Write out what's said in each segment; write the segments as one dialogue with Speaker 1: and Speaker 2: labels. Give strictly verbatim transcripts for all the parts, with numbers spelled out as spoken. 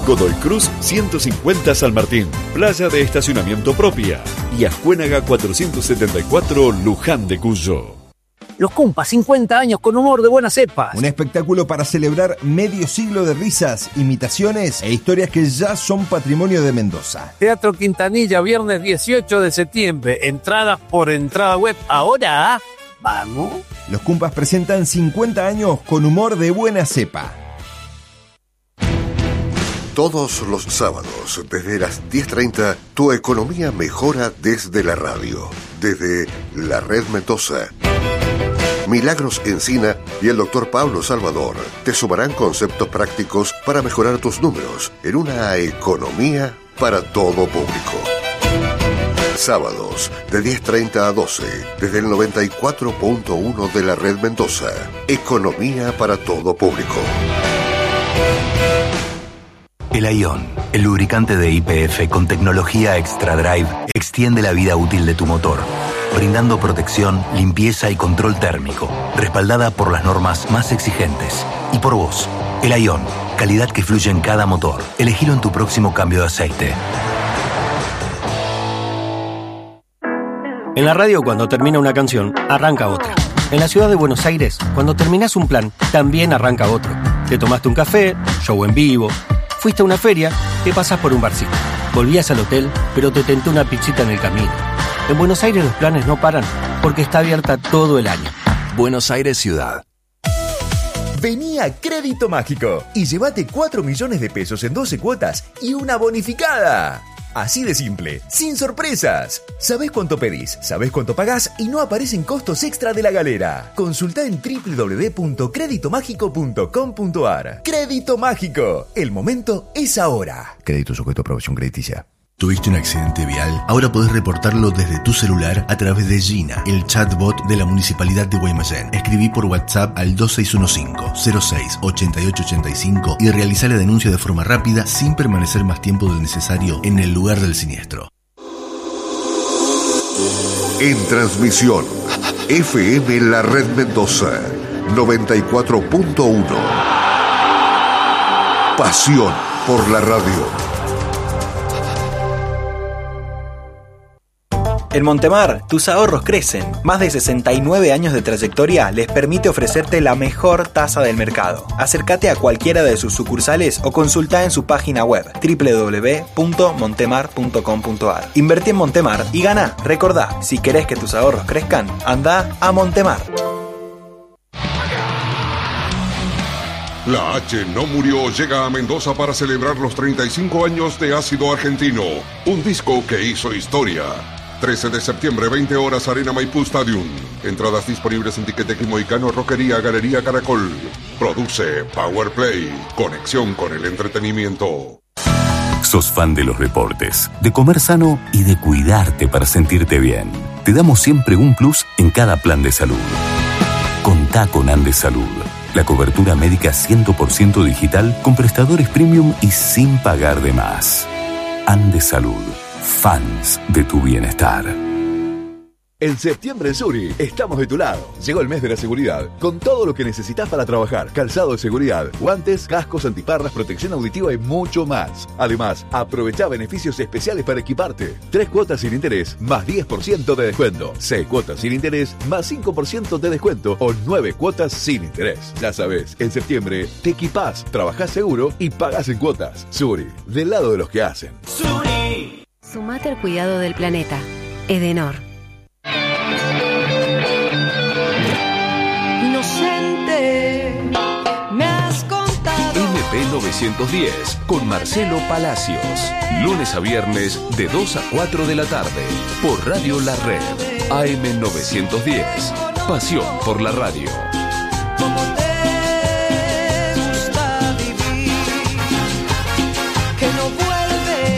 Speaker 1: Godoy Cruz ciento cincuenta San Martín, playa de estacionamiento propia, y Ascuénaga cuatrocientos setenta y cuatro Luján de Cuyo.
Speaker 2: Los Cumpas, cincuenta años con humor de buenas cepas.
Speaker 3: Un espectáculo para celebrar medio siglo de risas, imitaciones e historias que ya son patrimonio de Mendoza.
Speaker 2: Teatro Quintanilla, viernes dieciocho de septiembre. Entradas por entrada web. Ahora, ¿vamos?
Speaker 3: Los Cumpas presentan cincuenta años con humor de buena cepa.
Speaker 4: Todos los sábados, desde las diez treinta, tu economía mejora desde la radio, desde la Red Mendoza. Milagros Encina y el doctor Pablo Salvador te sumarán conceptos prácticos para mejorar tus números en una economía para todo público. Sábados, de diez treinta a doce, desde el noventa y cuatro punto uno de la Red Mendoza. Economía para todo público.
Speaker 5: El Aion, el lubricante de Y P F con tecnología Extra Drive, extiende la vida útil de tu motor, brindando protección, limpieza y control térmico, respaldada por las normas más exigentes. Y por vos, el Aion, calidad que fluye en cada motor. Elegilo en tu próximo cambio de aceite.
Speaker 6: En la radio, cuando termina una canción, arranca otra. En la ciudad de Buenos Aires, cuando terminás un plan, también arranca otro. Te tomaste un café, show en vivo, fuiste a una feria, te pasás por un barcito. Volvías al hotel, pero te tentó una pizzita en el camino. En Buenos Aires los planes no paran, porque está abierta todo el año.
Speaker 5: Buenos Aires Ciudad.
Speaker 7: Vení a Crédito Mágico y llévate cuatro millones de pesos en doce cuotas y una bonificada. Así de simple, sin sorpresas. Sabés cuánto pedís, sabés cuánto pagás y no aparecen costos extra de la galera. Consultá en doble u doble u doble u punto crédito mágico punto com punto a r. Crédito Mágico, el momento es ahora. Crédito sujeto a aprobación crediticia.
Speaker 8: ¿Tuviste un accidente vial? Ahora podés reportarlo desde tu celular a través de Gina, el chatbot de la Municipalidad de Guaymallén. Escribí por WhatsApp al dos seis uno cinco, cero seis, ocho ocho ocho cinco y realizá la denuncia de forma rápida sin permanecer más tiempo del necesario en el lugar del siniestro.
Speaker 4: En transmisión, F M La Red Mendoza, noventa y cuatro punto uno. Pasión por la radio.
Speaker 9: En Montemar, tus ahorros crecen. Más de sesenta y nueve años de trayectoria les permite ofrecerte la mejor tasa del mercado. Acércate a cualquiera de sus sucursales o consulta en su página web doble u doble u doble u punto montemar punto com punto a r. Invertí en Montemar y gana. Recordá, si querés que tus ahorros crezcan, anda a Montemar.
Speaker 10: La H no murió llega a Mendoza para celebrar los treinta y cinco años de Ácido Argentino, un disco que hizo historia. trece de septiembre, veinte horas, Arena Maipú Stadium. Entradas disponibles en Tiquetex Moicano, Roquería, Galería Caracol. Produce Power Play. Conexión con el entretenimiento.
Speaker 11: Sos fan de los deportes, de comer sano y de cuidarte para sentirte bien. Te damos siempre un plus en cada plan de salud. Contá con Andes Salud. La cobertura médica cien por ciento digital con prestadores premium y sin pagar de más. Andes Salud. Fans de tu bienestar.
Speaker 12: En septiembre en Suri estamos de tu lado. Llegó el mes de la seguridad, con todo lo que necesitas para trabajar. Calzado de seguridad, guantes, cascos, antiparras, protección auditiva y mucho más. Además, aprovecha beneficios especiales para equiparte. Tres cuotas sin interés, más diez por ciento de descuento. Seis cuotas sin interés, más cinco por ciento de descuento. O nueve cuotas sin interés. Ya sabes, en septiembre te equipás, trabajás seguro y pagás en cuotas. Suri, del lado de los que hacen.
Speaker 13: Suri. Sumate al cuidado del planeta. Edenor.
Speaker 14: Inocente, me has contado.
Speaker 15: M P novecientos diez con Marcelo Palacios. Lunes a viernes de dos a cuatro de la tarde. Por Radio La Red. A M novecientos diez. Pasión por la radio.
Speaker 14: Como te gusta vivir, que no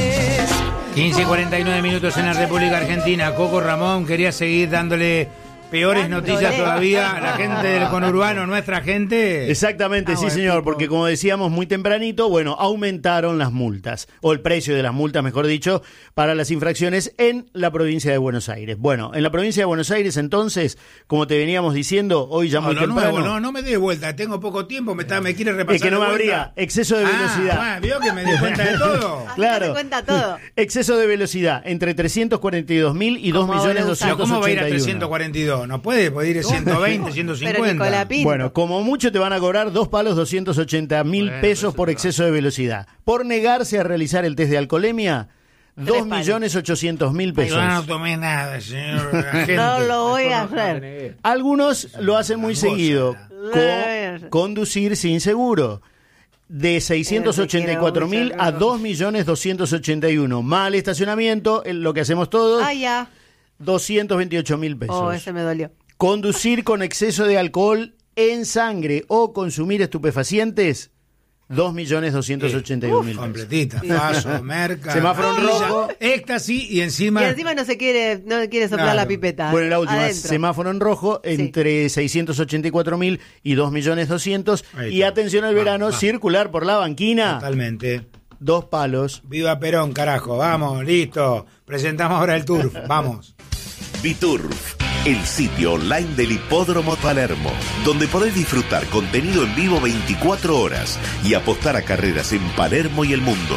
Speaker 14: vuelves.
Speaker 16: quince y cuarenta y nueve minutos en la República Argentina. Coco Ramón quería seguir dándole peores noticias todavía. La gente del conurbano, nuestra gente.
Speaker 17: Exactamente,
Speaker 16: Ah,
Speaker 17: sí
Speaker 16: bueno,
Speaker 17: señor,
Speaker 16: tipo.
Speaker 17: porque como decíamos muy tempranito, bueno, aumentaron las multas, o el precio de las multas, mejor dicho, para las infracciones en la provincia de Buenos Aires. Bueno, en la provincia de Buenos Aires, entonces, como te veníamos diciendo, hoy ya
Speaker 16: No,
Speaker 17: muy
Speaker 16: lo
Speaker 17: temprano...
Speaker 16: nuevo, no, no me dé vuelta, tengo poco tiempo, me, está, me quiere repasar.
Speaker 17: Es que no me
Speaker 16: de vuelta.
Speaker 17: habría exceso de velocidad.
Speaker 16: Ah, ¿vio que me di cuenta de todo?
Speaker 17: Claro.
Speaker 18: cuenta todo.
Speaker 17: Exceso de velocidad entre trescientos cuarenta y dos mil y dos millones doscientos
Speaker 16: ¿Cómo va a ir a
Speaker 17: ochenta y uno.
Speaker 16: trescientos cuarenta y dos? No puede, puede ir a ciento veinte, ciento cincuenta.
Speaker 17: Bueno, como mucho te van a cobrar dos palos doscientos ochenta mil
Speaker 16: Bueno,
Speaker 17: pesos por exceso de velocidad. Por negarse a realizar el test de alcoholemia, dos
Speaker 18: palos.
Speaker 17: millones ochocientos mil pesos.
Speaker 16: Yo no tomé nada, señor. agente.
Speaker 18: No lo voy a hacer.
Speaker 17: Algunos lo hacen muy seguido. Co- conducir sin seguro. De seiscientos ochenta y cuatro mil a dos millones doscientos ochenta y uno. Mal estacionamiento, el- lo que hacemos todos,
Speaker 18: Ah, ya.
Speaker 17: doscientos veintiocho mil pesos.
Speaker 18: Oh, ese me dolió.
Speaker 17: Conducir con exceso de alcohol en sangre o consumir estupefacientes, dos millones doscientos ochenta y uno mil pesos.
Speaker 16: Completita. Paso, merca.
Speaker 17: Semáforo en
Speaker 16: pilla,
Speaker 17: rojo.
Speaker 16: Éxtasis y encima.
Speaker 18: Y encima no se quiere, no quiere soplar
Speaker 16: Claro.
Speaker 18: la pipeta.
Speaker 17: Bueno, la última,
Speaker 18: Adentro.
Speaker 17: semáforo en rojo, entre seiscientos ochenta y cuatro mil y dos millones doscientos.
Speaker 16: Ahí
Speaker 17: Y
Speaker 16: está.
Speaker 17: atención al verano,
Speaker 16: va.
Speaker 17: circular por la banquina,
Speaker 16: Totalmente.
Speaker 17: dos palos.
Speaker 16: Viva Perón, carajo. Vamos, listo. Presentamos ahora el Turf. Vamos.
Speaker 19: Biturf, el sitio online del Hipódromo Palermo, donde podés disfrutar contenido en vivo veinticuatro horas y apostar a carreras en Palermo y el mundo.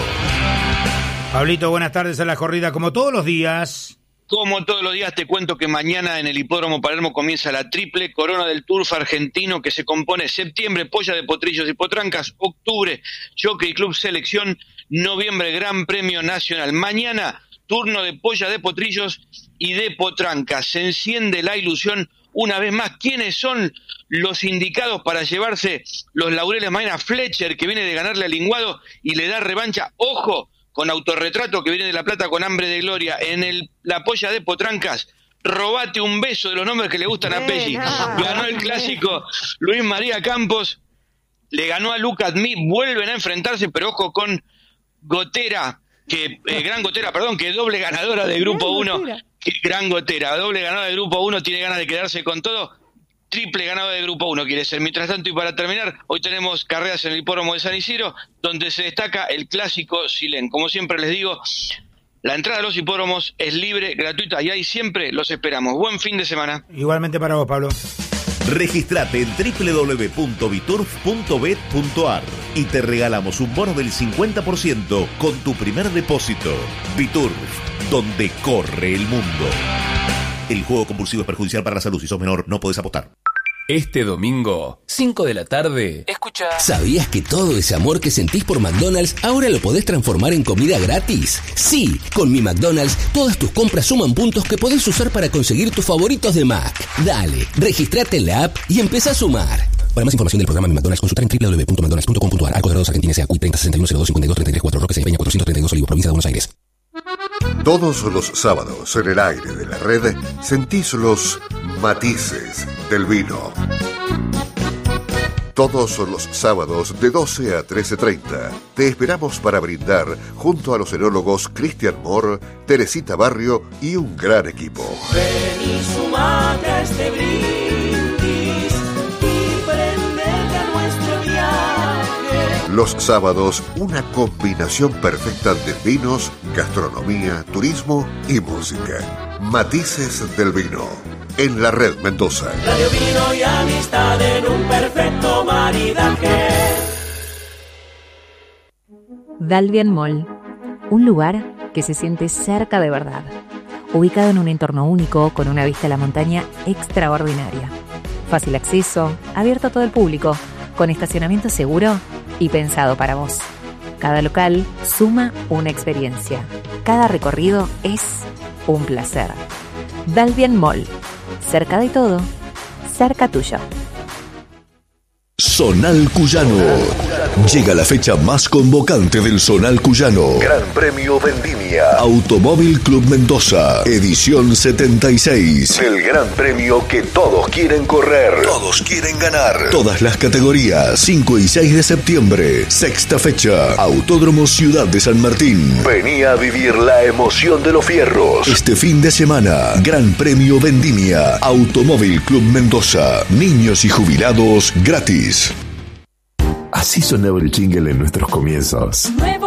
Speaker 16: Pablito, buenas tardes a la corrida, como todos los días.
Speaker 20: Como todos los días te cuento que mañana en el Hipódromo Palermo comienza la triple corona del Turf argentino que se compone septiembre, polla de potrillos y potrancas, octubre, Jockey Club Selección, noviembre, Gran Premio Nacional. Mañana, turno de polla de potrillos y de potrancas. Se enciende la ilusión una vez más. ¿Quiénes son los indicados para llevarse los laureles mañana? Fletcher, que viene de ganarle a Linguado y le da revancha. Ojo, con Autorretrato, que viene de La Plata con hambre de gloria. En el, la polla de potrancas, Robate un beso, de los nombres que le gustan a Pelli. Ganó el clásico Luis María Campos, le ganó a Luca Admi, vuelven a enfrentarse, pero ojo con Gotera, que eh, Gran Gotera, perdón, que doble ganadora de Grupo uno. Que Gran Gotera, doble ganadora de Grupo uno, tiene ganas de quedarse con todo. Triple ganador de Grupo uno quiere ser. Mientras tanto, y para terminar, hoy tenemos carreras en el Hipódromo de San Isidro, donde se destaca el clásico Silén. Como siempre les digo, la entrada a los hipódromos es libre, gratuita, y ahí siempre los esperamos. Buen fin de semana.
Speaker 16: Igualmente para vos, Pablo.
Speaker 19: Registrate en doble u doble u doble u punto biturf punto bet punto a r y te regalamos un bono del cincuenta por ciento con tu primer depósito. Biturf, donde corre el mundo. El juego compulsivo es perjudicial para la salud. Si sos menor, no podés apostar.
Speaker 15: Este domingo, cinco de la tarde.
Speaker 21: Escucha. ¿Sabías que todo ese amor que sentís por McDonald's ahora lo podés transformar en comida gratis? Sí, con mi McDonald's, todas tus compras suman puntos que podés usar para conseguir tus favoritos de Mac. Dale, registrate en la app y empezá a sumar. Para más información del programa Mi McDonald's, consultar en doble u doble u doble u punto mcdonalds punto com punto a r. Arcos Dorados Argentina S A Q I treinta sesenta y uno cero dos cincuenta y dos treinta y tres cuatro Roque Peña cuatrocientos treinta y dos Olivos, provincia de Buenos Aires.
Speaker 4: Todos los sábados en el aire de la red sentís los matices del vino. Todos los sábados de doce a trece treinta te esperamos para brindar junto a los enólogos Cristian Moore, Teresita Barrio y un gran equipo.
Speaker 14: Ven y sumate a este brindis y prendete a nuestro viaje.
Speaker 4: Los sábados, una combinación perfecta de vinos, gastronomía, turismo y música. Matices del vino, en la Red Mendoza.
Speaker 14: Radio, vino y amistad en un perfecto maridaje.
Speaker 22: Dalvian Mall, un lugar que se siente cerca de verdad, ubicado en un entorno único con una vista a la montaña extraordinaria. Fácil acceso, abierto a todo el público, con estacionamiento seguro y pensado para vos. Cada local suma una experiencia. Cada recorrido es un placer. Dalvian Mall, cerca de todo, cerca tuyo.
Speaker 21: Zonal Cuyano.
Speaker 1: Llega la fecha más convocante del zonal cuyano. Gran Premio Vendimia. Automóvil Club Mendoza. Edición setenta y seis. El gran premio que todos quieren correr. Todos quieren ganar. Todas las categorías. cinco y seis de septiembre. Sexta fecha. Autódromo Ciudad de San Martín. Venía a vivir la emoción de los fierros. Este fin de semana. Gran Premio Vendimia. Automóvil Club Mendoza. Niños y jubilados gratis.
Speaker 2: Así sonaba el jingle en nuestros comienzos.